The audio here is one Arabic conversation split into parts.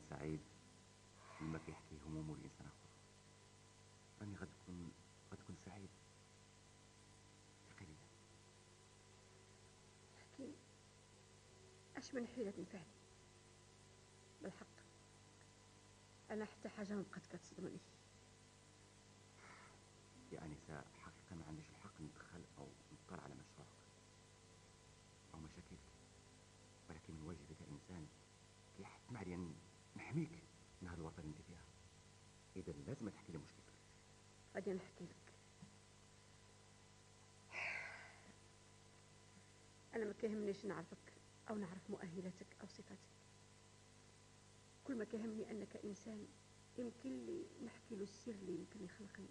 سعيد لما كيحكي همومه الانسان اخر. راني غتكون سعيد. ثقي ليا. لكن اش من حيلة نفعل بالحق، انا حتى حاجة ما بقات كتصدمني. يا انسه حقيقه ما عنديش الحق ندخل او نطلع على مشروعك او مشاكلك، ولكن من واجبي كانسان كيحتم عليا نحميك من هذا الوطن اللي انت فيها. اذا لازم تحكي لي مشكلتك. غادي نحكي لك. انا ما كيهمنيش نعرفك او نعرف مؤهلاتك او صفاتك، كل ما كيهمني انك انسان يمكن لي نحكي له السر اللي يمكن يخلقني.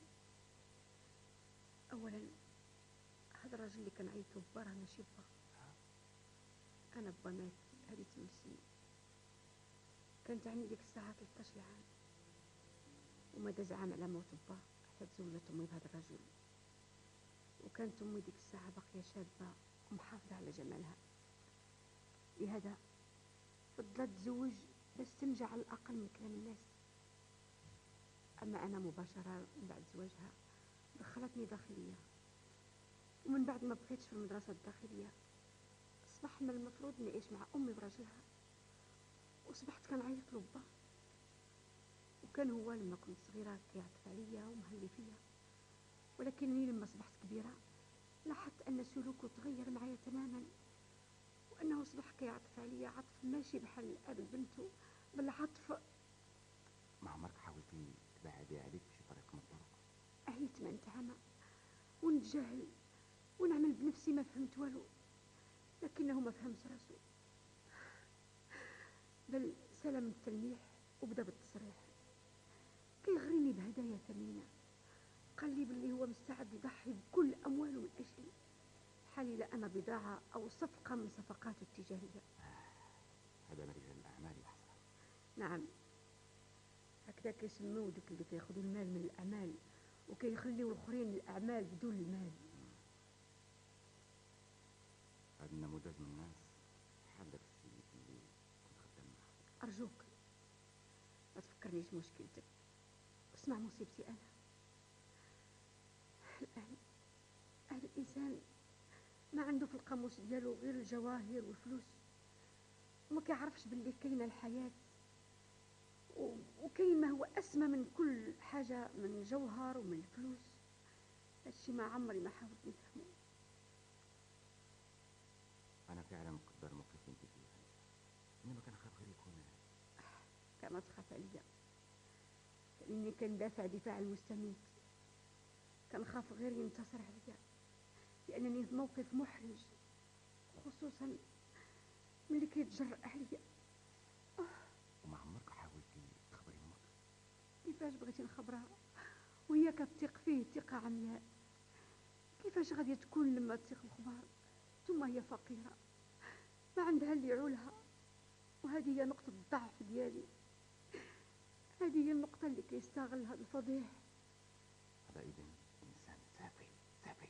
اولا هذا الراجل اللي كان عيطو با راه ماشي با، انا با مات هذه 8 سنين. كانت عندي ديك الساعه 13 عام، وما داز عام على موت با حتى تزوجت امي بهذا الرجل، وكانت امي ديك الساعه باقيه شابه ومحافظه على جمالها، لهذا فضلت تزوج باش تنجع على الاقل من كلام الناس. اما انا مباشره من بعد زواجها دخلتني داخليه، ومن بعد ما بقيتش في المدرسه الداخليه اصبح من المفروض نعيش مع امي وراجلها، وصبحت كنعيط له با، وكان هو لما كنت صغيره كيعطف عليا ومهلي فيا، ولكنني لما صبحت كبيره لاحظت ان سلوكه تغير معايا تماما، وانه اصبح كيعطف عليا عطف ماشي بحال الاب لبنته، بل عطف. ما عمرك حاولتي تبعدي عليك بشي طريقه من الطرق؟ عييت ما نتعامى ونتجاهل ونعمل بنفسي ما فهمت والو، لكنه ما فهمش راسو، بل سلم التلميح وبدا بالتصريح. كيغريني بهدايا ثمينه، قال لي باللي هو مستعد يضحي بكل امواله من اجلي، حالي لا انا بضاعه او صفقه من صفقاته التجاريه. هذا من رجال الاعمال يا حسن. نعم، هكذا كيسموه دوك اللي كياخذوا المال من الاعمال وكيخليو الاخرين الاعمال بدون المال. هذا النموذج من الناس بحال داك السيد اللي كنت خدام معاه. ارجوك ما تفكرنيش مشكلتك، اسمع مصيبتي انا. الان هذا الانسان ما عنده في القاموس ديالو غير الجواهر والفلوس، وما كيعرفش باللي كاينه الحياه وكاين ما هو اسمى من كل حاجه من الجوهر ومن الفلوس. هادشي ما عمري ما حاولت نفهمه. انا فعلا مقدر الموقف اللي انت فيه، انما كنخاف غير يكون. كما تخاف عليا، لاني كندافع دفاع المستميت، كنخاف غير ينتصر عليا، لانني في موقف محرج، خصوصا ملي كيتجرأ عليا. وما عمرك حاولتي تخبري امك؟ كيفاش بغيتي نخبرها وهي كتثق فيه ثقه عمياء؟ كيفاش غادي تكون لما تثق الخبار ثم هي فقيره ما عندها اللي يعولها؟ وهذه هي نقطه الضعف ديالي، هذه هي النقطه اللي كيستغلها الفضيح. هذا اذا انسان سافل سافل.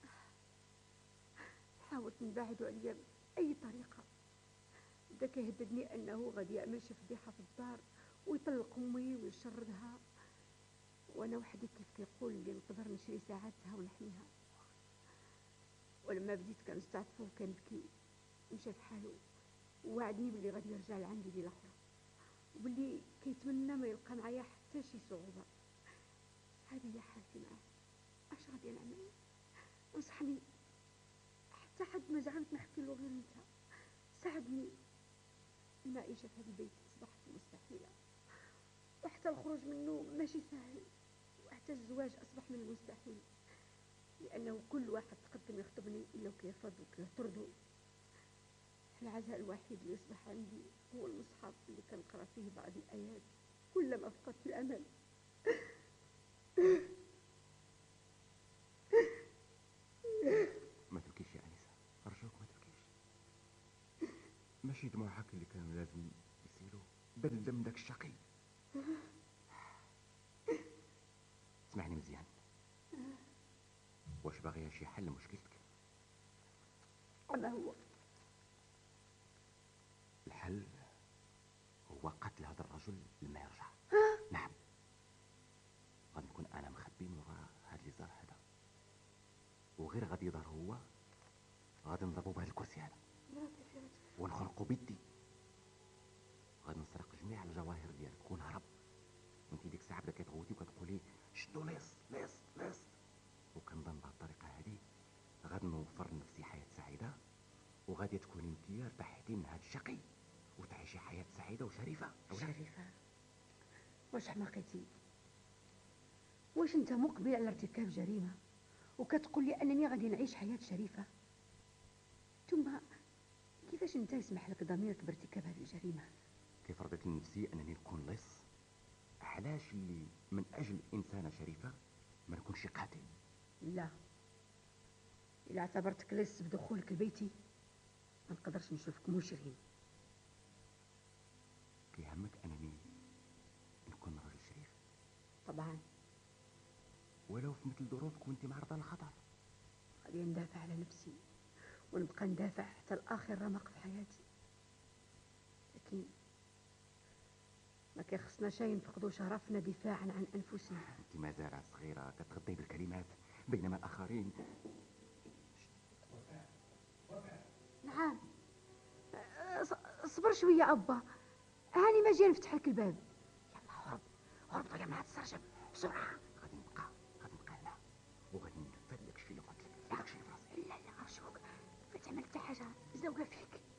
حاولت نبعدو عليا باي طريقه، بدا كيهددني انه غادي يعمل شي فضيحه في الدار ويطلق امي ويشردها، وانا وحدي كيف كيقول لي نقدر نشري ساعاتها ونحميها. ولما بديت كنستعطفو وكنبكي مشى في حالو، ووعدني باللي غادي يرجع لعندي ليله اخرى، وباللي كيتمنى ما يلقى معايا حتى شي صعوبه. هذه هي حالتي معاه، اش غادي نعمل؟ انصحني، حتى حد ما زعمت نحكي له غير انت، ساعدني. المعيشه في هذا البيت اصبحت مستحيله، وحتى الخروج منه ماشي سهل، وحتى الزواج اصبح من المستحيل، لانه كل واحد تقدم يخطبني الا وكيرفض وكيطردو. العزاء الوحيد اللي يصبح عندي هو المصحف اللي كنقرا فيه بعض الايات كلما فقدت الامل. ما تبكيش يا انسه، ارجوك ما تبكيش. ماشي دموعك اللي كانوا لازم يسيلوا، بل دم داك الشقي. اسمعني مزيان، واش باغيه شي حل لمشكلتك؟ وما هو؟ الحل هو وقتل هذا الرجل لما يرجع. نعم، غادي نكون انا مخبي من وراء هاد اللي زار هذا، وغير غادي يظهر هو غادي نضربو بهذا الكرسي هذا يا لطيف يا لطيف. ونخنقو بيدي. غادي نسرق جميع الجواهر ديالك ونهرب، وانت ديك الساعه بدا كتغوتي وكتقولي شدو ليص ليص ليص. وكنظن بهذه الطريقه هذه غادي نوفر لنفسي حياه سعيده، وغادي تكوني انت ارتحتي من هذا الشقي وتعيشي حياه سعيده وشريفه. شريفة؟ واش حماقتي؟ واش انت مقبل على ارتكاب جريمة وكتقول لي انني غادي نعيش حياة شريفة؟ ثم كيفاش انت يسمح لك ضميرك بارتكاب هذه الجريمة؟ كيف رضيت لنفسي انني نكون لص؟ علاش اللي من اجل انسانه شريفه ما نكونش قاتل؟ لا، إلا اعتبرتك لص بدخولك لبيتي ما نقدرش نشوفك مجرم. كيهمك انني نكون راجل شريف، طبعا ولو في مثل ظروفك وانت معرضه للخطر. غادي ندافع على نفسي ونبقى ندافع حتى لآخر رمق في حياتي، لكن ما كيخصناش نفقدوا شرفنا دفاعا عن أنفسنا. انت مازال صغيره كتغطي بالكلمات، بينما الاخرين. نعم. صبر شوية أبا، هاني ما جاي نفتح لك الباب. يلا هرب هرب طيب مع السرجم بسرعة. غادي نبقى هنا وغادي ننفذ لك الشيء اللي قلت لك، داك الشيء في راسي. لا لا أرجوك ما تعمل حتى حاجة زوقة فيك.